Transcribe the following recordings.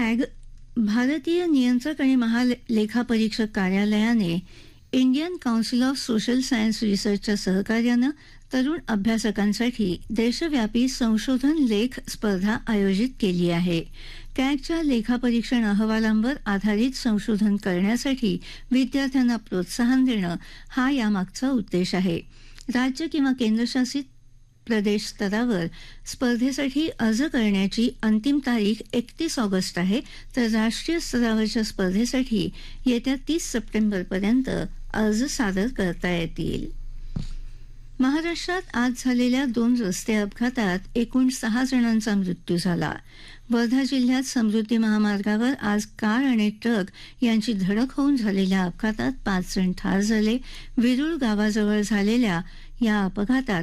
CAG भारतीय नियंत्रक आणि महालेखापरीक्षक कार्यालयाने Indian council of social science रिसर्चच्या सहकार्यानं तरुण अभ्यासकांसाठी देशव्यापी संशोधन लेख स्पर्धा आयोजित केली आहे. कॅगच्या लेखापरीक्षण अहवालांवर आधारित संशोधन करण्यासाठी विद्यार्थ्यांना प्रोत्साहन देणं हा यामागचा उद्देश आहे. राज्य किंवा केंद्रशासित प्रदेश स्तरावर स्पर्धेसाठी अर्ज करण्याची अंतिम तारीख 31 ऑगस्ट आहे, तर राष्ट्रीय स्तरावरच्या स्पर्धेसाठी येत्या 30 सप्टेंबरपर्यंत अर्ज सादर करता येतील. महाराष्ट्रात आज झालेल्या 2 रस्ते अपघातात एकूण 6 जणांचा मृत्यू झाला. वर्धा जिल्ह्यात समृद्धी महामार्गावर आज कार आणि ट्रक यांची धडक होऊन झालेल्या अपघातात 5 जण ठार झाले. विरुळ गावाजवळ झालेल्या या अपघातात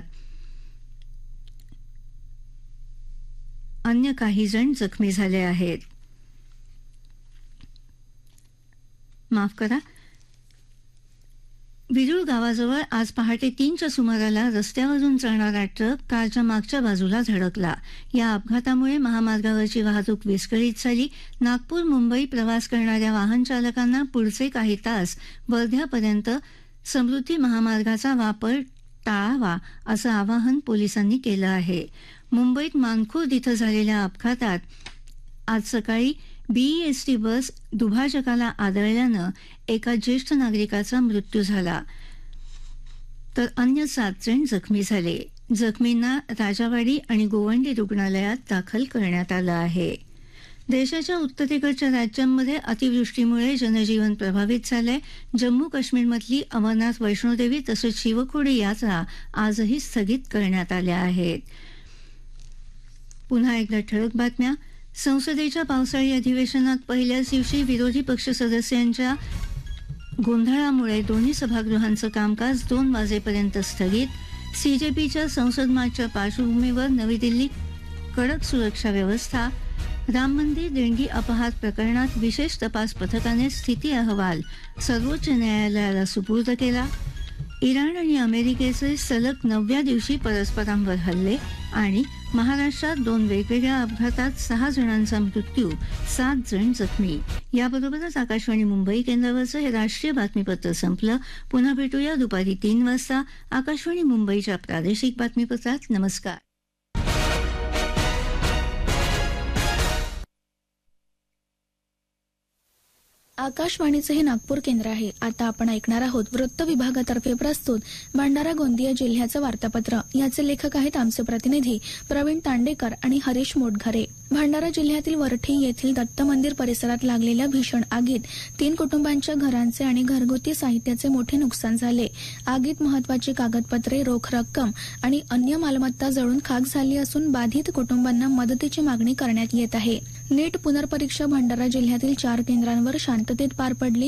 अन्य काही जण जखमी झाले आहेत. विरुळ गावाजवळ आज पहाटे 3च्या सुमाराला रस्त्यावरून जाणारा ट्रक कारच्या मागच्या बाजूला धडकला. या अपघातामुळे महामार्गावरची वाहतूक विस्कळीत झाली. नागपूर मुंबई प्रवास करणाऱ्या वाहन चालकांना पुढचे काही तास वर्ध्यापर्यंत समृद्धी महामार्गाचा वापर टाळावा असं आवाहन पोलिसांनी केलं आहे. मुंबईत मानखुर्द इथं झालेल्या अपघातात आज सकाळी बीईएसटी बस दुभाजकाला आदळल्यानं एका ज्येष्ठ नागरिकाचा मृत्यू झाला, तर अन्य 7 जण जखमी झाले. जखमींना राजावाडी आणि गोवंडी रुग्णालयात दाखल करण्यात आलं आहे. देशाच्या उत्तरेकडच्या राज्यांमध्ये अतिवृष्टीमुळे जनजीवन प्रभावित झालंय. जम्मू काश्मीरमधली अमरनाथ वैष्णोदेवी तसंच शिवखोडी यात्रा आजही स्थगित करण्यात आल्या आहेत. पुन्हा एकदा ठळक बातम्या. संसदेच्या पावसाळी अधिवेशनात पहिल्याच दिवशी विरोधी पक्ष सदस्यांच्या गोंधळामुळे दोन्ही सभागृहांचं कामकाज 2 वाजेपर्यंत स्थगित. सीजेपीच्या संसद मार्चच्या पार्श्वभूमीवर नवी दिल्लीत कडक सुरक्षा व्यवस्था. राम मंदिर देणगी अपहार प्रकरणात विशेष तपास पथकाने स्थिती अहवाल सर्वोच्च न्यायालयाला सुपूर्द केला. इराण आणि अमेरिकेचे सलग 9व्या दिवशी परस्परांवर हल्ले आणि महाराष्ट्रात 2 वेगवेगळ्या अपघातात 6 जणांचा मृत्यू, 7 जण जखमी. याबरोबरच आकाशवाणी मुंबई केंद्रावरचं हे राष्ट्रीय बातमीपत्र संपलं. पुन्हा भेटूया दुपारी 3 वाजता आकाशवाणी मुंबईच्या प्रादेशिक बातमीपत्रात. नमस्कार. आकाशवाणीचे हे नागपूर केंद्र आहे. आता आपण ऐकणार आहोत वृत्त विभागातर्फे प्रस्तुत भंडारा गोंदिया जिल्ह्याचं वार्तापत्र. याचे लेखक आहेत आमचे प्रतिनिधी प्रवीण तांडेकर आणि हरीश मोटघरे. भंडारा जिल्ह्यातील वरठी येथील दत्त मंदिर परिसरात लागलेल्या भीषण आगीत 3 कुटुंबांच्या घरांचे आणि घरगुती साहित्याचे मोठे नुकसान झाले. आगीत महत्वाची कागदपत्रे, रोख रक्कम आणि अन्य मालमत्ता जळून खाक झाली असून बाधित कुटुंबांना मदतीची मागणी करण्यात येत आहे. नीट पुनर्परीक्षा भंडारा जिल्ह्यातील 4 केंद्रांवर शांततेत पार पडली.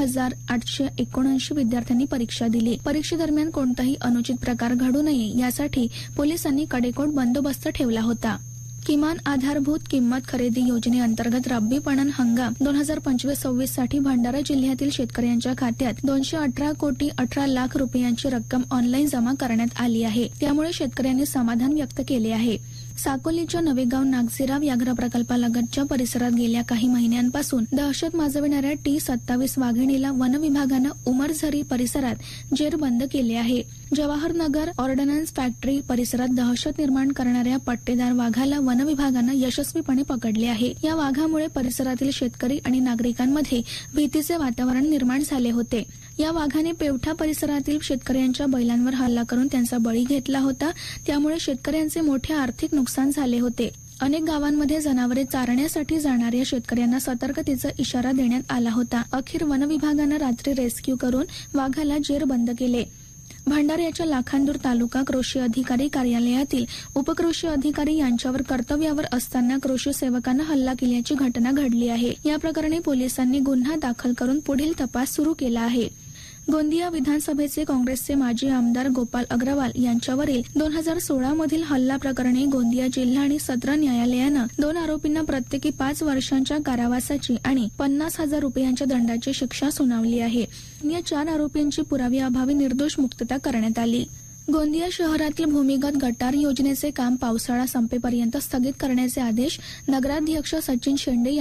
1879 विद्यार्थ्यांनी परीक्षा दिली. परीक्षेदरम्यान कोणताही अनुचित प्रकार घडू नये यासाठी पोलिसांनी कडेकोट बंदोबस्त ठेवला होता. किमान आधारभूत किंमत खरेदी योजनेअंतर्गत रब्बी पणन हंगाम 2025-26 साठी भंडारा जिल्ह्यातील शेतकऱ्यांच्या खात्यात 218 कोटी 18 लाख रुपयांची रक्कम ऑनलाईन जमा करण्यात आली आहे. त्यामुळे शेतकऱ्यांनी समाधान व्यक्त केले आहे. साकोलीच्या नवेगाव नागझिरा व्याघ्र प्रकल्पालगतच्या परिसरात गेल्या काही महिन्यांपासून दहशत माजविणाऱ्या T-27 वाघिणीला वन विभागानं उमरझरी परिसरात जेरबंद केले आहे. जवाहरनगर ऑर्डनन्स फॅक्टरी परिसरात दहशत निर्माण करणाऱ्या पट्टेदार वाघाला वन विभागानं यशस्वीपणे पकडले आहे. या वाघामुळे परिसरातील शेतकरी आणि नागरिकांमध्ये भीतीचे वातावरण निर्माण झाले होते. या वाघाने पेवठा परिसरातील शेतकऱ्यांच्या बैलांवर हल्ला करून त्यांचा बळी घेतला होता. त्यामुळे शेतकऱ्यांचे मोठे आर्थिक नुकसान झाले होते. अनेक गावांमध्ये जनावरे चारण्यासाठी जाणाऱ्या शेतकऱ्यांना सतर्कतेचा इशारा देण्यात आला होता. अखेर वन विभागानं रात्री रेस्क्यू करून वाघाला जेरबंद केले. भंडाऱ्याच्या लाखांदूर तालुका कृषी अधिकारी कार्यालयातील उपकृषी अधिकारी यांच्यावर कर्तव्यावर असताना कृषी सेवकानं हल्ला केल्याची घटना घडली आहे. या प्रकरणी पोलिसांनी गुन्हा दाखल करून पुढील तपास सुरू केला आहे. गोंदिया विधानसभेचे काँग्रेसचे माजी आमदार गोपाल अग्रवाल यांच्यावरील 2016 मधील हल्ला प्रकरणी गोंदिया जिल्हा आणि सत्र न्यायालयानं 2 आरोपींना प्रत्येकी 5 वर्षांच्या कारावासाची आणि 50,000 रुपयांच्या दंडाची शिक्षा सुनावली आहे. या 4 आरोपींची पुराव्याअभावी निर्दोष मुक्तता करण्यात आली. गोंदिया शहरातील भूमिगत गटार योजनेचे काम पावसाळा संपेपर्यंत स्थगित करण्याचे आदेश नगराध्यक्ष सचिन शेंडे